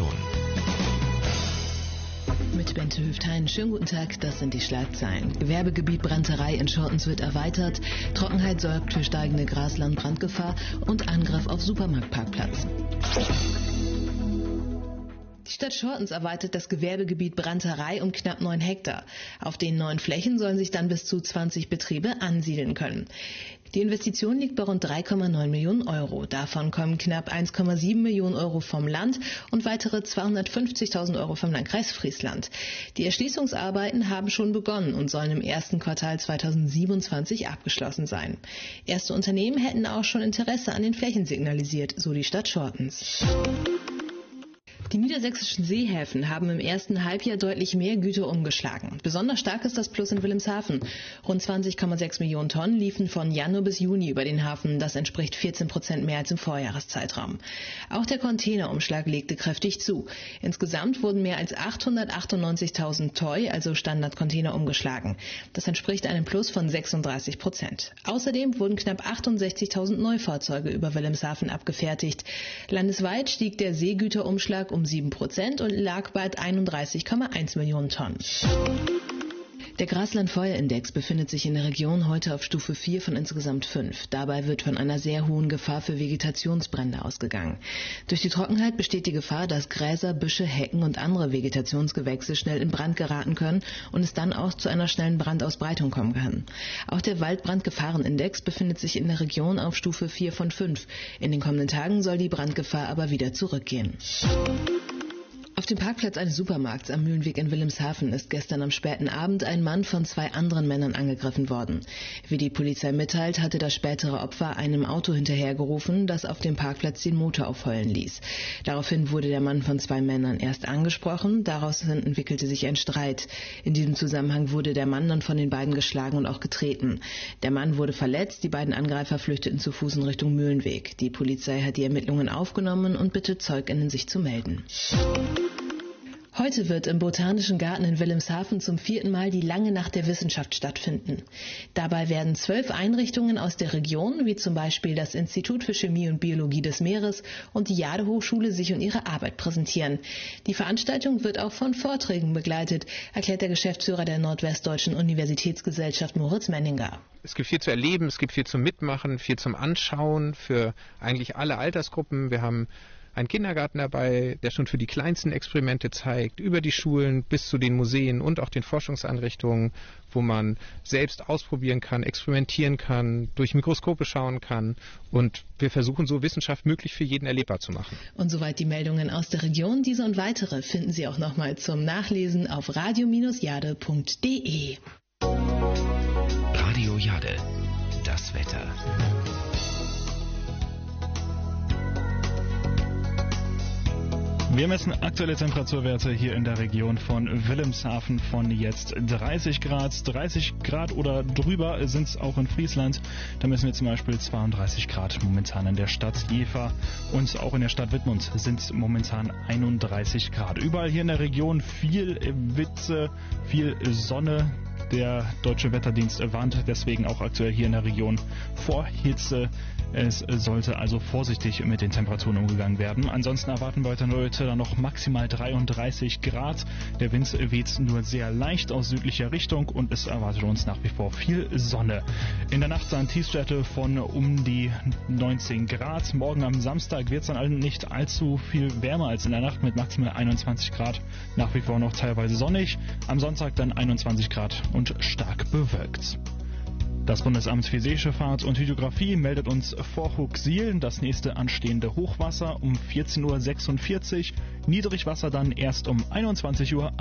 Region. Mit Bente Hüfthein. Schönen guten Tag, das sind die Schlagzeilen. Gewerbegebiet Brandterei in Schortens wird erweitert, Trockenheit sorgt für steigende Grasland-Brandgefahr und Angriff auf Supermarktparkplatz. Die Stadt Schortens erweitert das Gewerbegebiet Brandterei um knapp 9 Hektar. Auf den neuen Flächen sollen sich dann bis zu 20 Betriebe ansiedeln können. Die Investition liegt bei rund 3,9 Millionen Euro. Davon kommen knapp 1,7 Millionen Euro vom Land und weitere 250.000 Euro vom Landkreis Friesland. Die Erschließungsarbeiten haben schon begonnen und sollen im ersten Quartal 2027 abgeschlossen sein. Erste Unternehmen hätten auch schon Interesse an den Flächen signalisiert, so die Stadt Schortens. Die niedersächsischen Seehäfen haben im ersten Halbjahr deutlich mehr Güter umgeschlagen. Besonders stark ist das Plus in Wilhelmshaven. Rund 20,6 Millionen Tonnen liefen von Januar bis Juni über den Hafen. Das entspricht 14% mehr als im Vorjahreszeitraum. Auch der Containerumschlag legte kräftig zu. Insgesamt wurden mehr als 898.000 TEU, also Standardcontainer, umgeschlagen. Das entspricht einem Plus von 36%. Außerdem wurden knapp 68.000 Neufahrzeuge über Wilhelmshaven abgefertigt. Landesweit stieg der Seegüterumschlag um 7% und lag bei 31,1 Millionen Tonnen. Der Graslandfeuerindex befindet sich in der Region heute auf Stufe 4 von insgesamt 5. Dabei wird von einer sehr hohen Gefahr für Vegetationsbrände ausgegangen. Durch die Trockenheit besteht die Gefahr, dass Gräser, Büsche, Hecken und andere Vegetationsgewächse schnell in Brand geraten können und es dann auch zu einer schnellen Brandausbreitung kommen kann. Auch der Waldbrandgefahrenindex befindet sich in der Region auf Stufe 4 von 5. In den kommenden Tagen soll die Brandgefahr aber wieder zurückgehen. Auf dem Parkplatz eines Supermarkts am Mühlenweg in Wilhelmshaven ist gestern am späten Abend ein Mann von 2 anderen Männern angegriffen worden. Wie die Polizei mitteilt, hatte das spätere Opfer einem Auto hinterhergerufen, das auf dem Parkplatz den Motor aufheulen ließ. Daraufhin wurde der Mann von 2 Männern erst angesprochen, daraus entwickelte sich ein Streit. In diesem Zusammenhang wurde der Mann dann von den beiden geschlagen und auch getreten. Der Mann wurde verletzt, die beiden Angreifer flüchteten zu Fuß in Richtung Mühlenweg. Die Polizei hat die Ermittlungen aufgenommen und bittet ZeugInnen, sich zu melden. Heute wird im Botanischen Garten in Wilhelmshaven zum 4. Mal die Lange Nacht der Wissenschaft stattfinden. Dabei werden 12 Einrichtungen aus der Region, wie zum Beispiel das Institut für Chemie und Biologie des Meeres und die Jade-Hochschule, sich und ihre Arbeit präsentieren. Die Veranstaltung wird auch von Vorträgen begleitet, erklärt der Geschäftsführer der Nordwestdeutschen Universitätsgesellschaft Moritz Menninger. Es gibt viel zu erleben, es gibt viel zum Mitmachen, viel zum Anschauen für eigentlich alle Altersgruppen. Wir haben einen Kindergarten dabei, der schon für die kleinsten Experimente zeigt, über die Schulen bis zu den Museen und auch den Forschungseinrichtungen, wo man selbst ausprobieren kann, experimentieren kann, durch Mikroskope schauen kann. Und wir versuchen so Wissenschaft möglich für jeden erlebbar zu machen. Und soweit die Meldungen aus der Region. Diese und weitere finden Sie auch nochmal zum Nachlesen auf radio-jade.de. Radio Jade, das Wetter. Wir messen aktuelle Temperaturwerte hier in der Region von Wilhelmshaven von jetzt 30 Grad. 30 Grad oder drüber sind es auch in Friesland. Da messen wir zum Beispiel 32 Grad momentan in der Stadt Jever. Und auch in der Stadt Wittmund sind es momentan 31 Grad. Überall hier in der Region viel Witze, viel Sonne. Der Deutsche Wetterdienst warnt deswegen auch aktuell hier in der Region vor Hitze. Es sollte also vorsichtig mit den Temperaturen umgegangen werden. Ansonsten erwarten wir heute dann noch maximal 33 Grad. Der Wind weht nur sehr leicht aus südlicher Richtung und es erwartet uns nach wie vor viel Sonne. In der Nacht dann Tiefstwerte von um die 19 Grad. Morgen am Samstag wird es dann nicht allzu viel wärmer als in der Nacht mit maximal 21 Grad. Nach wie vor noch teilweise sonnig. Am Sonntag dann 21 Grad und stark bewölkt. Das Bundesamt für Seeschifffahrt und Hydrographie meldet uns vor Huxil das nächste anstehende Hochwasser um 14:46 Uhr. Niedrigwasser dann erst um 21:21 Uhr.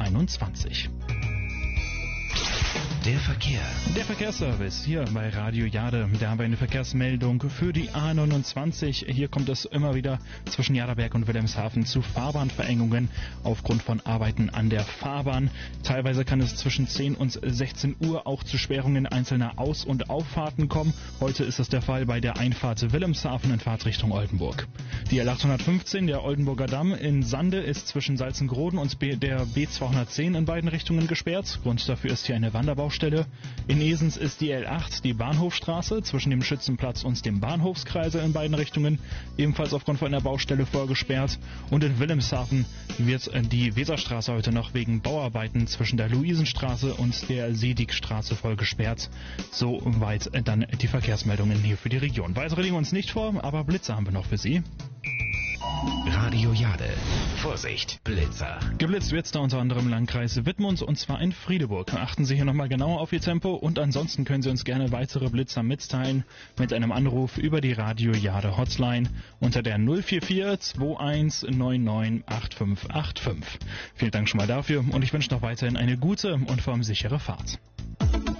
Der Verkehr. Der Verkehrsservice hier bei Radio Jade. Da haben wir eine Verkehrsmeldung für die A29. Hier kommt es immer wieder zwischen Jaderberg und Wilhelmshaven zu Fahrbahnverengungen aufgrund von Arbeiten an der Fahrbahn. Teilweise kann es zwischen 10 und 16 Uhr auch zu Sperrungen einzelner Aus- und Auffahrten kommen. Heute ist das der Fall bei der Einfahrt Wilhelmshaven in Fahrtrichtung Oldenburg. Die L815, der Oldenburger Damm in Sande, ist zwischen Salzengroden und der B210 in beiden Richtungen gesperrt. Grund dafür ist hier eine Wanderbaustelle Baustelle. In Esens ist die L8, die Bahnhofstraße, zwischen dem Schützenplatz und dem Bahnhofskreisel in beiden Richtungen, ebenfalls aufgrund von einer Baustelle vorgesperrt. Und in Wilhelmshaven wird die Weserstraße heute noch wegen Bauarbeiten zwischen der Luisenstraße und der Sedigstraße voll gesperrt. Soweit dann die Verkehrsmeldungen hier für die Region. Weitere liegen uns nicht vor, aber Blitzer haben wir noch für Sie. Radio Jade. Vorsicht, Blitzer. Geblitzt wird's da unter anderem im Landkreis Wittmund und zwar in Friedeburg. Achten Sie hier nochmal genauer auf Ihr Tempo und ansonsten können Sie uns gerne weitere Blitzer mitteilen mit einem Anruf über die Radio Jade Hotline unter der 044 2199 8585. Vielen Dank schon mal dafür und ich wünsche noch weiterhin eine gute und vor allem sichere Fahrt.